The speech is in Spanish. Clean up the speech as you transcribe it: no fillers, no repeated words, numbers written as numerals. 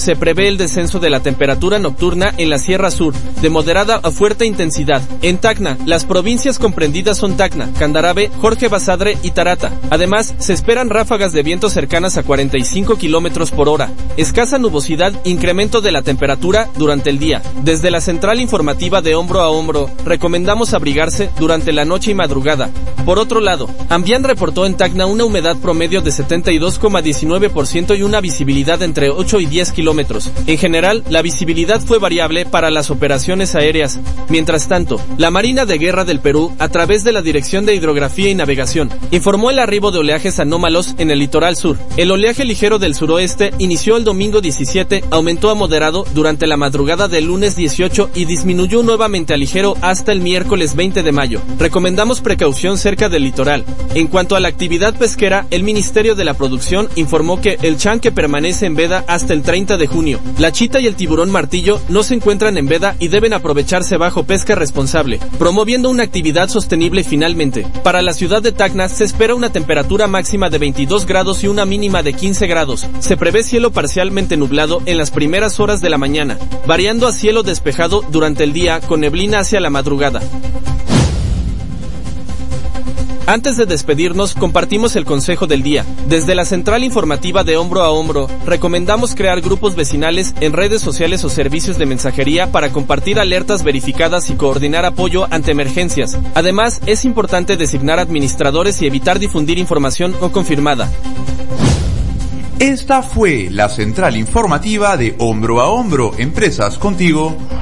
se prevé el descenso de la temperatura nocturna en la Sierra Sur, de moderada a fuerte intensidad. En Tacna, las provincias comprendidas son Tacna, Candarave, Jorge Basadre y Tarata. Además, se esperan ráfagas de viento cercanas a 45 kilómetros por hora. Escasa nubosidad, incremento de la temperatura durante el día. Desde la central informativa de Hombro a Hombro, recomendamos abrigarse durante la noche y madrugada. Por otro lado, Ambián reportó en Tacna una humedad promedio de 72,19% y una visibilidad entre 8 y 10 kilómetros. En general, la visibilidad fue variable para las operaciones aéreas. Mientras tanto, la Marina de Guerra del Perú, a través de la Dirección de Hidrografía y Navegación, informó el arribo de oleajes anómalos en el litoral sur. El oleaje ligero del suroeste inició el domingo 17, aumentó a moderado durante la madrugada del lunes 18 y disminuyó nuevamente a ligero hasta el miércoles 20 de mayo. Recomendamos precaución cerca del litoral. En cuanto a la actividad pesquera, el Ministerio de la Producción informó que el chanque permanece en veda hasta el 30 de junio. La chita y el tiburón martillo no se encuentran en veda y deben aprovecharse bajo pesca responsable, promoviendo una actividad sostenible. Finalmente, para la ciudad de Tacna se espera una temperatura máxima de 22 grados y una mínima de 15 grados. Se prevé cielo parcialmente nublado en las primeras horas de la mañana, variando a cielo despejado durante el día con neblina hacia la madrugada. Antes de despedirnos, compartimos el consejo del día. Desde la central informativa de Hombro a Hombro, recomendamos crear grupos vecinales en redes sociales o servicios de mensajería para compartir alertas verificadas y coordinar apoyo ante emergencias. Además, es importante designar administradores y evitar difundir información no confirmada. Esta fue la central informativa de Hombro a Hombro, Empresas Contigo.